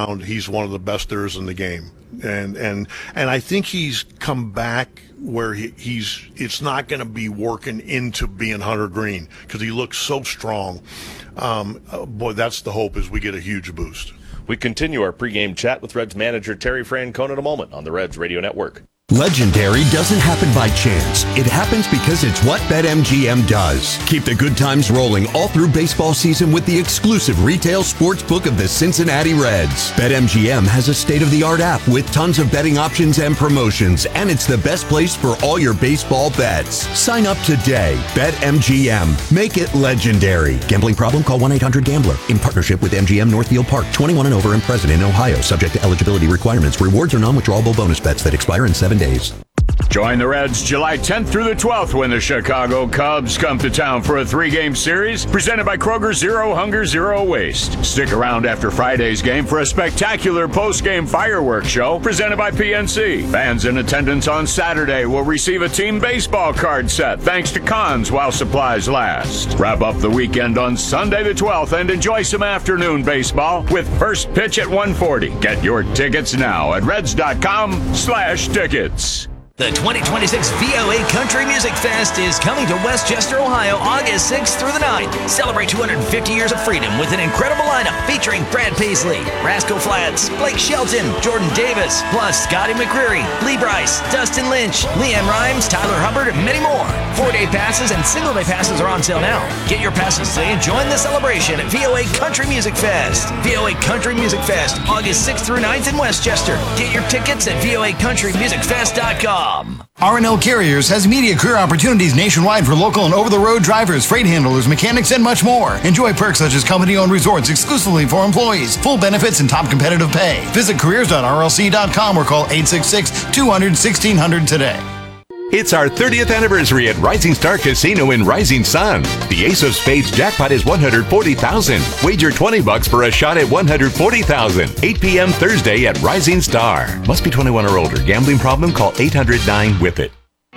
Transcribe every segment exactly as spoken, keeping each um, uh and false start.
around, he's one of the best there is in the game. And and and I think he's come back where he, he's it's not going to be working into being Hunter Green because he looks so strong. Um, uh, boy, that's the hope, is we get a huge boost. We continue our pregame chat with Reds manager Terry Francona in a moment on the Reds Radio Network. Legendary doesn't happen by chance. It happens because it's what BetMGM does. Keep the good times rolling all through baseball season with the exclusive retail sports book of the Cincinnati Reds. BetMGM has a state-of-the-art app with tons of betting options and promotions, and it's the best place for all your baseball bets. Sign up today. BetMGM. Make it legendary. Gambling problem? Call one eight hundred gambler. In partnership with M G M Northfield Park. twenty-one and over and present in Ohio. Subject to eligibility requirements. Rewards are non-withdrawable bonus bets that expire in seven days. Join the Reds July tenth through the twelfth when the Chicago Cubs come to town for a three-game series presented by Kroger Zero Hunger Zero Waste. Stick around after Friday's game for a spectacular post-game fireworks show presented by P N C. Fans in attendance on Saturday will receive a team baseball card set thanks to Cons while supplies last. Wrap up the weekend on Sunday the twelfth and enjoy some afternoon baseball with first pitch at one forty. Get your tickets now at reds.com slash tickets. The twenty twenty-six V O A Country Music Fest is coming to Westchester, Ohio, August sixth through the ninth. Celebrate two hundred fifty years of freedom with an incredible lineup featuring Brad Paisley, Rascal Flatts, Blake Shelton, Jordan Davis, plus Scotty McCreery, Lee Brice, Dustin Lynch, Leanne Rimes, Tyler Hubbard, and many more. Four-day passes and single-day passes are on sale now. Get your passes today and join the celebration at V O A Country Music Fest. V O A Country Music Fest, August sixth through ninth in Westchester. Get your tickets at V O A country music fest dot com. R and L Carriers has media career opportunities nationwide for local and over-the-road drivers, freight handlers, mechanics, and much more. Enjoy perks such as company-owned resorts exclusively for employees, full benefits, and top competitive pay. Visit careers dot R L C dot com or call eight six six, two hundred, sixteen hundred today. It's our thirtieth anniversary at Rising Star Casino in Rising Sun. The Ace of Spades jackpot is one hundred forty thousand dollars. Wager twenty bucks for a shot at one hundred forty thousand dollars. eight p.m. Thursday at Rising Star. Must be twenty-one or older. Gambling problem? Call eight hundred nine whip it.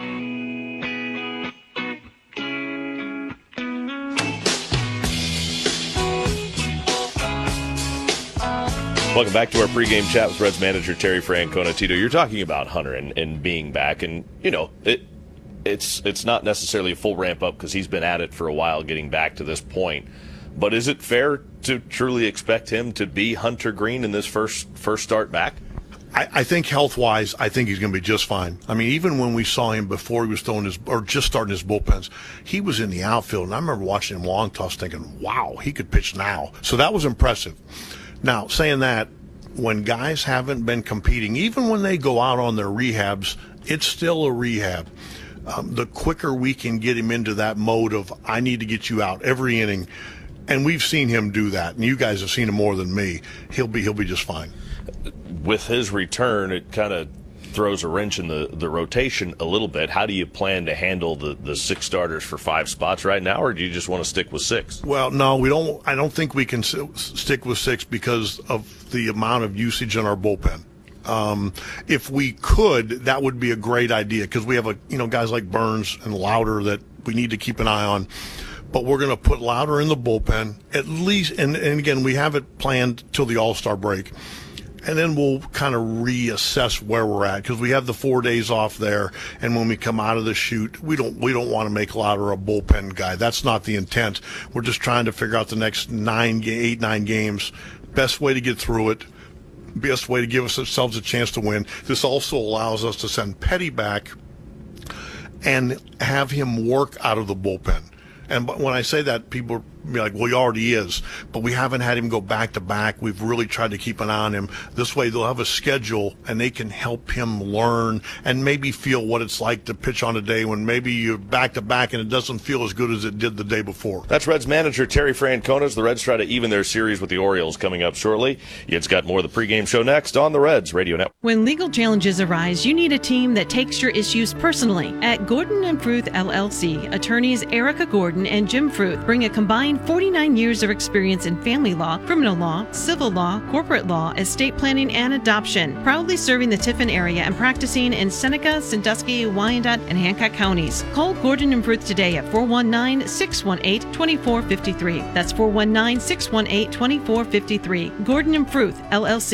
Welcome back to our pregame chat with Reds manager Terry Francona. Tito, you're talking about Hunter and, and being back, and you know it. It's it's not necessarily a full ramp up because he's been at it for a while, getting back to this point. But is it fair to truly expect him to be Hunter Green in this first first start back? I, I think health-wise, I think he's going to be just fine. I mean, even when we saw him before he was throwing his, or just starting his bullpens, he was in the outfield, and I remember watching him long toss thinking, wow, he could pitch now. So that was impressive. Now, saying that, when guys haven't been competing, even when they go out on their rehabs, it's still a rehab. Um, the quicker we can get him into that mode of, I need to get you out every inning, and we've seen him do that, and you guys have seen him more than me, he'll be he'll be just fine. With his return, it kind of throws a wrench in the, the rotation a little bit. How do you plan to handle the, the six starters for five spots right now, or do you just want to stick with six? Well, no, we don't. I don't think we can s- stick with six because of the amount of usage in our bullpen. Um, if we could, that would be a great idea because we have a you know guys like Burns and Lauder that we need to keep an eye on. But we're going to put Lauder in the bullpen at least, and, and again, we have it planned till the All-Star break. And then we'll kind of reassess where we're at because we have the four days off there. And when we come out of the chute, we don't we don't want to make Lauder a bullpen guy. That's not the intent. We're just trying to figure out the next nine, eight, nine games, best way to get through it, best way to give us ourselves a chance to win. This also allows us to send Petty back and have him work out of the bullpen. And when I say that, people be like, well, he already is. But we haven't had him go back to back. We've really tried to keep an eye on him. This way they'll have a schedule, and they can help him learn and maybe feel what it's like to pitch on a day when maybe you're back to back and it doesn't feel as good as it did the day before. That's Reds manager Terry Francona as the Reds try to even their series with the Orioles coming up shortly. It's got more of the pregame show next on the Reds Radio Network. When legal challenges arise, you need a team that takes your issues personally. At Gordon and Fruth L L C, attorneys Erica Gordon and Jim Fruth bring a combined forty-nine years of experience in family law, criminal law, civil law, corporate law, estate planning, and adoption. Proudly serving the Tiffin area and practicing in Seneca, Sandusky, Wyandotte, and Hancock counties. Call Gordon and Fruth today at four one nine, six one eight, two four five three. That's four one nine, six one eight, two four five three. Gordon and Fruth L L C.